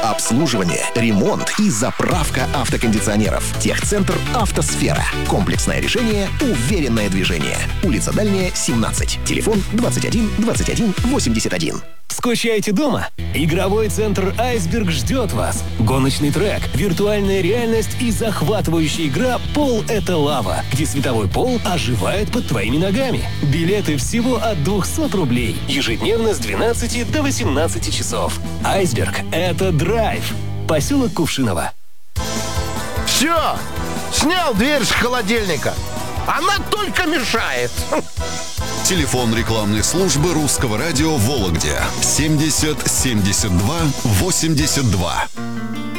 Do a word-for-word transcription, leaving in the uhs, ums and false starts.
Обслуживание, ремонт и заправка автокондиционеров. Техцентр «Автосфера». Комплексное решение, уверенное движение. Улица Дальняя, семнадцать. Телефон двадцать один двадцать один восемьдесят один. Скучаете дома? Игровой центр «Айсберг» ждет вас. Гоночный трек, виртуальная реальность и захватывающая игра «Пол — это лава», где световой пол оживает под твоими ногами. Билеты всего от двухсот рублей. Ежедневно с двенадцати до восемнадцати часов. «Айсберг» — это драйв. Поселок Кувшиново. Все! Снял дверь с холодильника. Она только мешает. Телефон рекламной службы Русского радио в Вологде. семьдесят семьдесят два восемьдесят два.